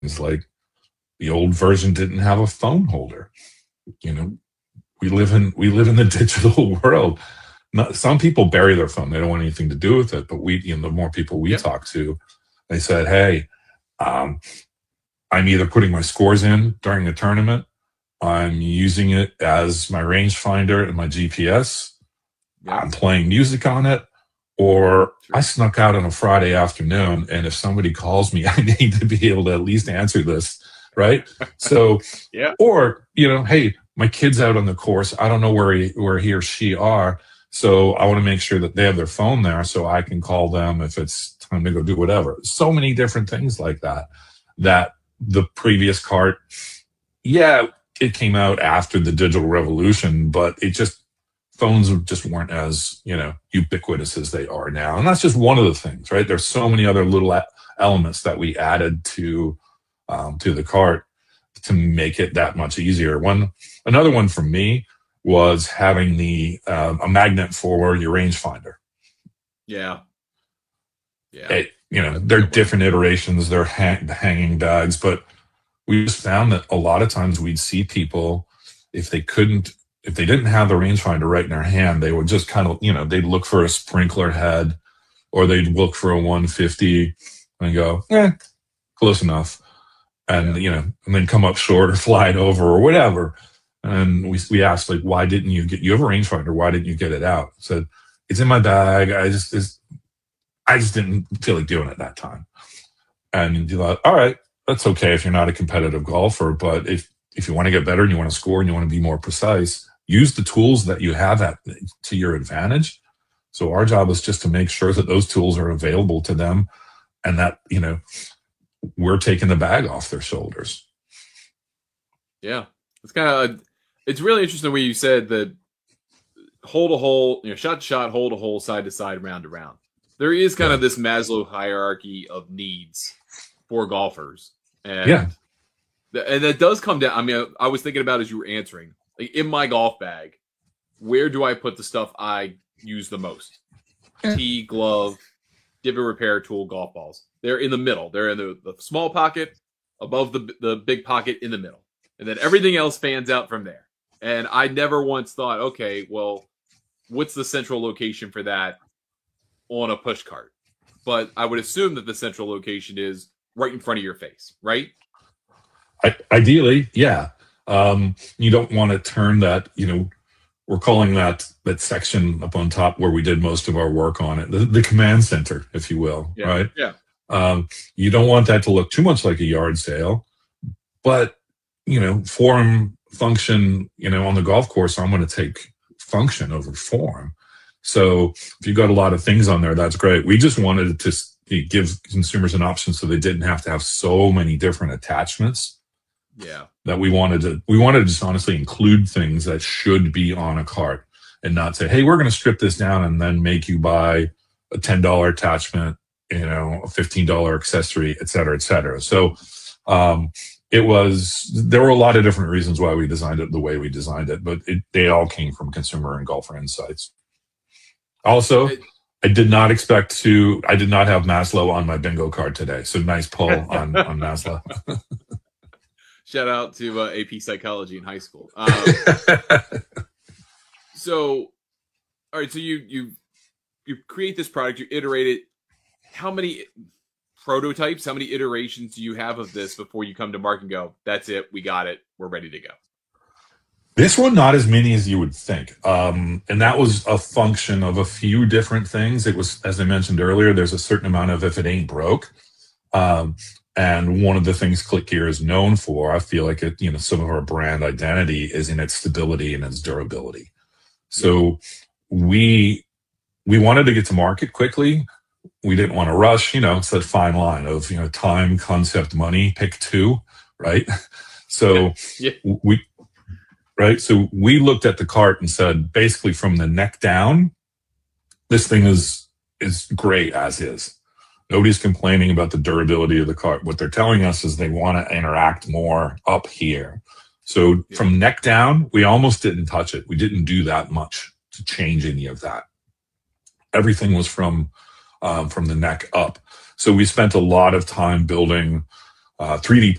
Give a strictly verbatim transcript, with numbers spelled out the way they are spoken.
things like the old version didn't have a phone holder. You know, we live in we live in the digital world. Not, some people bury their phone; they don't want anything to do with it. But we, you know, the more people we Yeah. talk to, they said, "Hey, um, I'm either putting my scores in during the tournament, I'm using it as my rangefinder and my G P S, Yeah. I'm playing music on it, or I True. snuck out on a Friday afternoon, and if somebody calls me, I need to be able to at least answer this, right? So, Yeah. or you know, hey, my kid's out on the course. I don't know where he where he or she are, so I want to make sure that they have their phone there, so I can call them if it's time to go do whatever. So many different things like that. That the previous cart, yeah, it came out after the digital revolution, but it just phones just weren't as, you know, ubiquitous as they are now. And that's just one of the things, right? There's so many other little e- elements that we added to um, to the cart to make it that much easier. One another one for me was having the um, a magnet for your rangefinder. Yeah. Yeah. It, you know, That's a they're good one. different iterations, they're hang- hanging bags, but we just found that a lot of times we'd see people, if they couldn't, if they didn't have the rangefinder right in their hand, they would just kind of, you know, they'd look for a sprinkler head or they'd look for a one fifty and go, eh, close enough. And, Yeah. you know, and then come up short or fly it over or whatever. And we, we asked, like, why didn't you get, you have a rangefinder, why didn't you get it out? Said, it's in my bag. I just, it's, I just didn't feel like doing it that time. And you thought, all right, that's okay if you're not a competitive golfer, but if if you want to get better and you want to score and you want to be more precise, use the tools that you have at to your advantage. So our job is just to make sure that those tools are available to them and that, you know, we're taking the bag off their shoulders. Yeah. It's kind of, it's really interesting when you said that hole to hole, you know, shot to shot, hole to hole, side to side, round to round. There is kind Yeah. of this Maslow hierarchy of needs for golfers. And Yeah. th- and that does come down. I mean, I was thinking about as you were answering, like in my golf bag, where do I put the stuff I use the most? Yeah. Tee, glove, divot repair tool, golf balls. They're in the middle. They're in the, the small pocket, above the the big pocket, in the middle. And then everything else fans out from there. And I never once thought, okay, well, what's the central location for that on a push cart? But I would assume that the central location is right in front of your face, right? I, ideally, yeah. Um, you don't want to turn that, you know, we're calling that that section up on top where we did most of our work on it, the, the command center, if you will, Yeah. right? Yeah. Um, you don't want that to look too much like a yard sale, but you know, form, function. You know, on the golf course, I'm going to take function over form. So if you've got a lot of things on there, that's great. We just wanted to s- give consumers an option so they didn't have to have so many different attachments. Yeah. That we wanted to we wanted to just honestly include things that should be on a cart and not say, hey, we're going to strip this down and then make you buy a ten dollar attachment, you know, a fifteen dollar accessory, et cetera, et cetera. So um, it was, there were a lot of different reasons why we designed it the way we designed it, but it, they all came from consumer and golfer insights. Also, It, I did not expect to, I did not have Maslow on my bingo card today. So nice pull on, on Maslow. shout out to uh, A P Psychology in high school. Um, so, all right. So you you you create this product, you iterate it. How many prototypes, how many iterations do you have of this before you come to market and go, that's it, we got it, we're ready to go? This one, not as many as you would think. Um, and that was a function of a few different things. It was, as I mentioned earlier, there's a certain amount of if it ain't broke. Um, and one of the things ClickGear is known for, I feel like it, you know, some of our brand identity is in its stability and its durability. So we we wanted to get to market quickly. We didn't want to rush, you know, it's that fine line of, you know, time, concept, money, pick two, right? So Yeah. we right? So we looked at the cart and said, basically from the neck down, this thing is is great as is. Nobody's complaining about the durability of the cart. What they're telling us is they want to interact more up here. So Yeah. from neck down, we almost didn't touch it. We didn't do that much to change any of that. Everything was from um, from the neck up. So we spent a lot of time building uh, three D